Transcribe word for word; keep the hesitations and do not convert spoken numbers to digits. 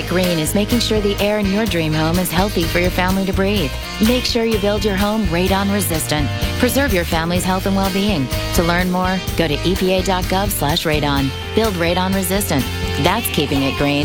It green is making sure the air in your dream home is healthy for your family to breathe. Make sure you build your home radon resistant. Preserve your family's health and well-being. To learn more, go to E P A dot gov slash radon. Build radon resistant. That's keeping it green.